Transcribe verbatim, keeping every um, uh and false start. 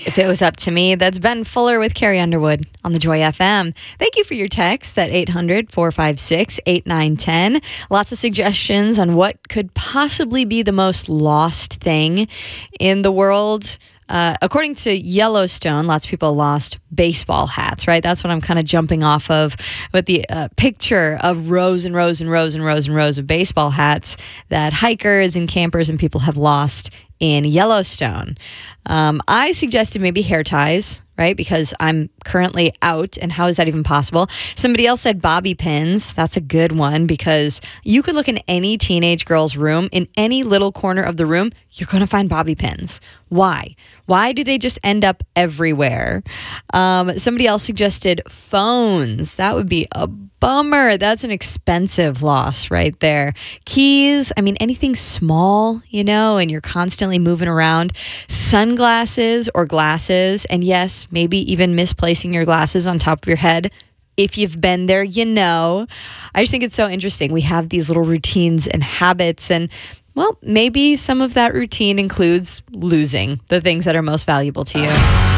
If it was up to me, that's Ben Fuller with Carrie Underwood on the Joy F M. Thank you for your text at eight hundred, four five six, eight nine one zero. Lots of suggestions on what could possibly be the most lost thing in the world. Uh, according to Yellowstone, lots of people lost baseball hats, right? That's what I'm kind of jumping off of with the uh, picture of rows and rows and rows and rows and rows of baseball hats that hikers and campers and people have lost in Yellowstone. Um, I suggested maybe hair ties, right? Because I'm currently out, and how is that even possible? Somebody else said bobby pins. That's a good one because you could look in any teenage girl's room, in any little corner of the room, you're going to find bobby pins. Why? Why do they just end up everywhere? Um, somebody else suggested phones. That would be a bummer. That's an expensive loss right there. Keys. I mean, anything small, you know, and you're constantly moving around. Sunglasses or glasses. And yes, maybe even misplacing your glasses on top of your head. If you've been there, you know. I just think it's so interesting. We have these little routines and habits, and well, maybe some of that routine includes losing the things that are most valuable to you.